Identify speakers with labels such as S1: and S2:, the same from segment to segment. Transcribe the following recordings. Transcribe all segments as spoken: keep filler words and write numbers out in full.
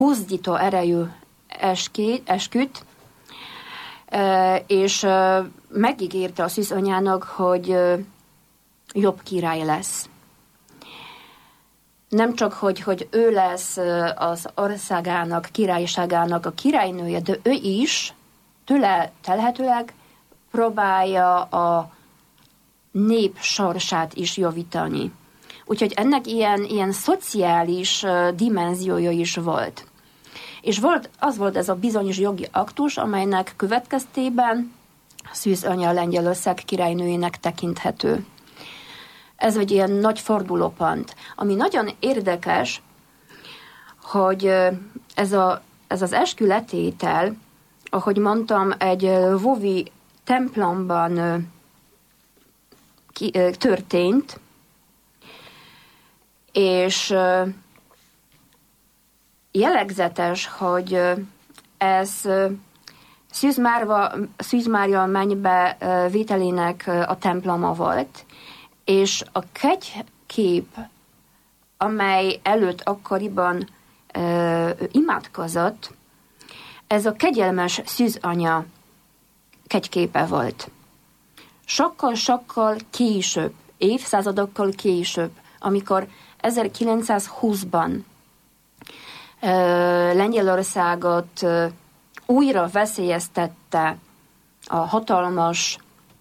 S1: buzdító erejű esküt, és megígérte a szűzanyának, hogy jobb király lesz. Nem csak, hogy, hogy ő lesz az országának, királyságának a királynője, de ő is tőle telhetőleg próbálja a nép sorsát is javítani. Úgyhogy ennek ilyen, ilyen szociális dimenziója is volt. És volt, az volt ez a bizonyos jogi aktus, amelynek következtében szűzanya Lengyelország királynőjének tekinthető. Ez egy ilyen nagy fordulópont. Ami nagyon érdekes, hogy ez, a, ez az eskületétel, ahogy mondtam, egy Lwowi templomban ki, történt, és jellegzetes, hogy ez Szűz Mária mennybe vételének a temploma volt, és a kegykép, amely előtt akkoriban ő imádkozott, ez a kegyelmes szűzanya kegyképe volt. Sokkal-sokkal később, évszázadokkal később, amikor ezerkilencszázhúszban Lengyelországot újra veszélyeztette a hatalmas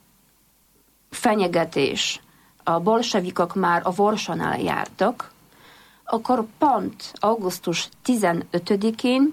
S1: fenyegetés, a bolsevikok már a Varsónál jártak, akkor pont augusztus tizenötödikén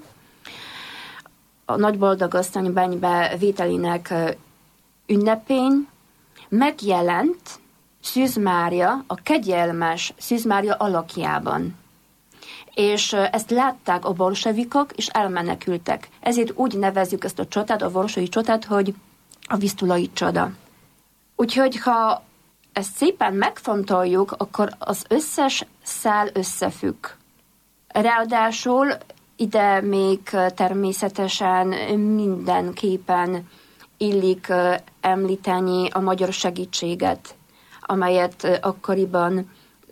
S1: a Nagyboldogasszony Bennybe vételének ünnepén megjelent Szűz Mária a kegyelmes Szűz Mária alakjában. És ezt látták a bolsevikok, és elmenekültek. Ezért úgy nevezzük ezt a csatát, a varsói csatát, hogy a Visztulai csoda. Úgyhogy ha ezt szépen megfontoljuk, akkor az összes szál összefügg. Ráadásul ide még természetesen mindenképpen illik említeni a magyar segítséget, amelyet akkoriban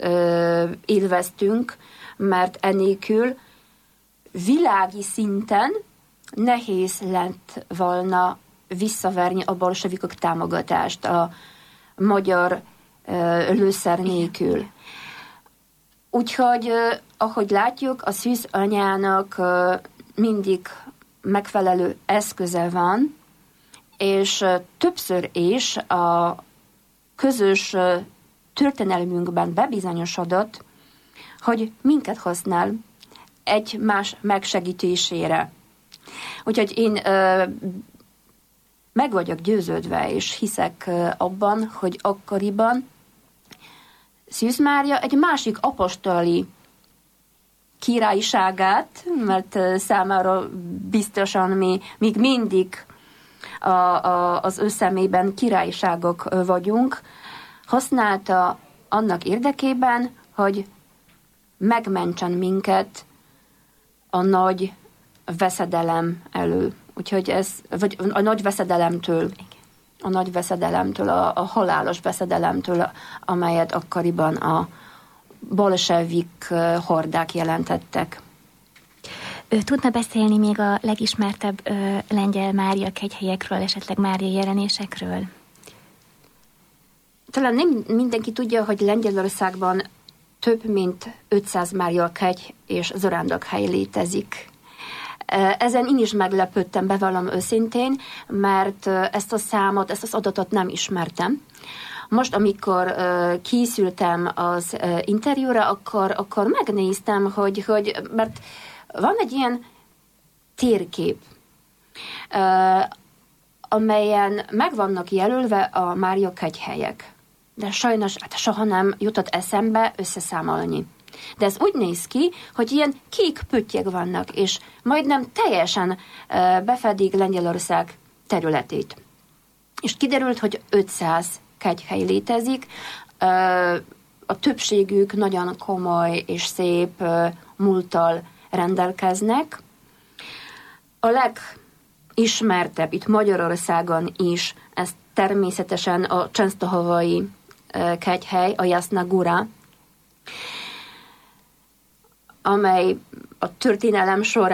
S1: élveztünk, mert enélkül világi szinten nehéz lett volna visszaverni a bolsevikok támogatást a magyar lőszer nélkül. Úgyhogy, ahogy látjuk, a szűz anyának mindig megfelelő eszköze van, és többször is a közös történelmünkben bebizonyosodott, hogy minket használ egymás megsegítésére. Úgyhogy én ö, meg vagyok győződve, és hiszek ö, abban, hogy akkoriban Szűz Mária egy másik apostoli királyságát, mert ö, számára biztosan mi még mindig a, a, az ő szemében királyságok ö, vagyunk, használta annak érdekében, hogy megmentsen minket a nagy veszedelem elől. Úgyhogy ez, vagy a nagy veszedelemtől, a nagy veszedelemtől, a, a halálos veszedelemtől, amelyet akkoriban a bolsevik hordák jelentettek.
S2: Ő tudna beszélni még a legismertebb ö, lengyel Mária kegyhelyekről, esetleg Mária jelenésekről?
S1: Talán nem mindenki tudja, hogy Lengyelországban több mint ötszáz Mária kegy és zarándokhely létezik. Ezen én is meglepődtem, bevallom őszintén, mert ezt a számot, ezt az adatot nem ismertem. Most, amikor készültem az interjúra, akkor, akkor megnéztem, hogy, hogy, mert van egy ilyen térkép, amelyen meg vannak jelölve a Mária kegyhelyek. De sajnos hát soha nem jutott eszembe összeszámolni. De ez úgy néz ki, hogy ilyen kék pöttyek vannak, és majdnem teljesen uh, befedik Lengyelország területét. És kiderült, hogy ötszáz kegyhely létezik, uh, a többségük nagyon komoly és szép uh, múlttal rendelkeznek. A legismertebb itt Magyarországon is, ez természetesen a Częstochowy kegyhely, a Jasna Góra, amely a történelem során